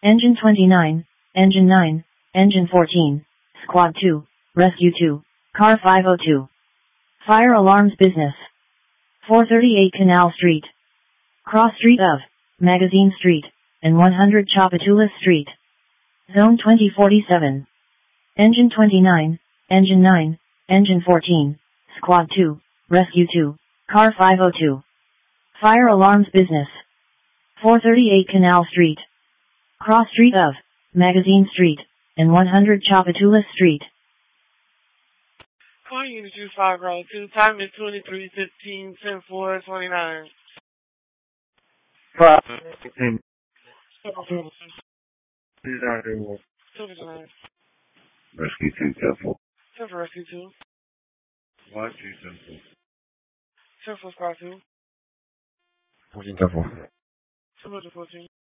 Engine 29, Engine 9, Engine 14, Squad 2, Rescue 2, Car 502. Fire alarms business. 438 Canal Street. Cross Street of Magazine Street, and 100 Chapatulas Street. Zone 2047. Engine 29, Engine 9, Engine 14, Squad 2, Rescue 2, Car 502. Fire alarms business. 438 Canal Street. Cross Street of Magazine Street, and 100 Chapatulas Street. Call Unit 25 Ground 2, time is 23:15, 10:4:29. 5:15. Rescue 2, careful. 10 for Rescue 2. 1, 2, simple. 10 for Squad 2. 14, careful. 214.